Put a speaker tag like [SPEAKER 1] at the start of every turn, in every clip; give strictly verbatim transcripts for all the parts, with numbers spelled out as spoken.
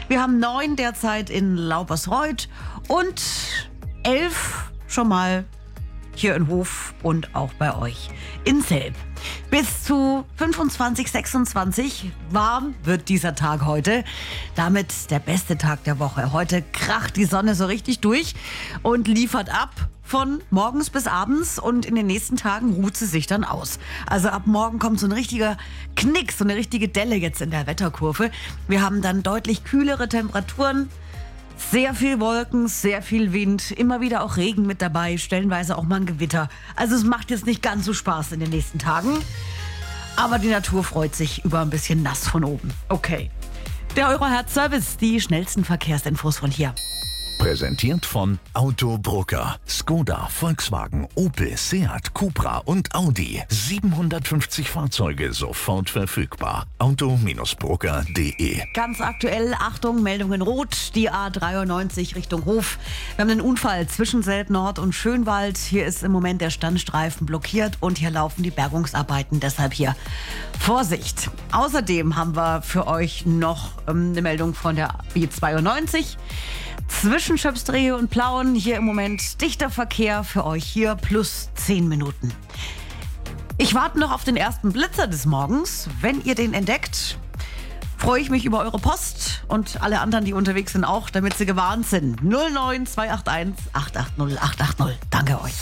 [SPEAKER 1] Wir haben neun derzeit in Laubersreuth und elf schon mal hier in Hof und auch bei euch in Selb. Bis zu fünfundzwanzig, sechsundzwanzig warm wird dieser Tag heute. Damit der beste Tag der Woche. Heute kracht die Sonne so richtig durch und liefert ab von morgens bis abends, und in den nächsten Tagen ruht sie sich dann aus. Also ab morgen kommt so ein richtiger Knick, so eine richtige Delle jetzt in der Wetterkurve. Wir haben dann deutlich kühlere Temperaturen. Sehr viel Wolken, sehr viel Wind, immer wieder auch Regen mit dabei, stellenweise auch mal ein Gewitter. Also es macht jetzt nicht ganz so Spaß in den nächsten Tagen. Aber die Natur freut sich über ein bisschen nass von oben. Okay. Der Euro-Herz-Service, die schnellsten Verkehrsinfos von hier.
[SPEAKER 2] Präsentiert von Auto Brucker. Skoda, Volkswagen, Opel, Seat, Cupra und Audi. siebenhundertfünfzig Fahrzeuge sofort verfügbar. auto Brucker punkt de.
[SPEAKER 1] Ganz aktuell, Achtung, Meldung in Rot, die A dreiundneunzig Richtung Hof. Wir haben einen Unfall zwischen Selb Nord und Schönwald. Hier ist im Moment der Standstreifen blockiert und hier laufen die Bergungsarbeiten. Deshalb hier Vorsicht. Außerdem haben wir für euch noch ähm, eine Meldung von der B zweiundneunzig. Zwischen Schöpsdrehe und Plauen hier im Moment dichter Verkehr für euch hier, plus zehn Minuten. Ich warte noch auf den ersten Blitzer des Morgens. Wenn ihr den entdeckt, freue ich mich über eure Post und alle anderen, die unterwegs sind, auch, damit sie gewarnt sind. null neun zwei acht eins acht acht null acht acht null. Danke euch.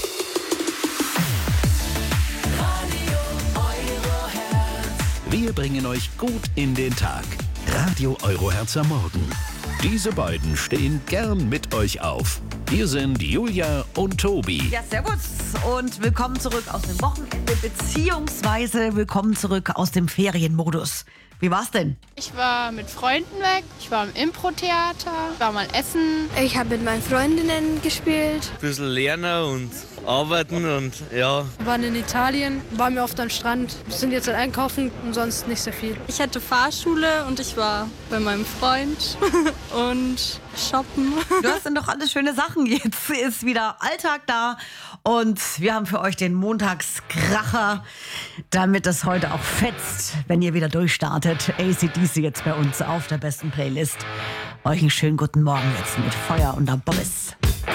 [SPEAKER 2] Wir bringen euch gut in den Tag. Radio Euro-Herz am Morgen. Diese beiden stehen gern mit euch auf. Hier sind Julia und Tobi.
[SPEAKER 1] Ja, servus und willkommen zurück aus dem Wochenende, beziehungsweise willkommen zurück aus dem Ferienmodus. Wie war's denn?
[SPEAKER 3] Ich war mit Freunden weg, ich war im Impro-Theater, war mal essen.
[SPEAKER 4] Ich habe mit meinen Freundinnen gespielt.
[SPEAKER 5] Ein bisschen lernen und arbeiten und ja.
[SPEAKER 6] Wir waren in Italien, waren wir oft am Strand, sind jetzt halt einkaufen und sonst nicht so viel.
[SPEAKER 7] Ich hatte Fahrschule und ich war bei meinem Freund und shoppen.
[SPEAKER 1] Das sind doch alles schöne Sachen. Jetzt ist wieder Alltag da und wir haben für euch den Montagskracher, damit das heute auch fetzt, wenn ihr wieder durchstartet. A C D C jetzt bei uns auf der besten Playlist. Euch einen schönen guten Morgen jetzt mit Feuer und der Bobbes.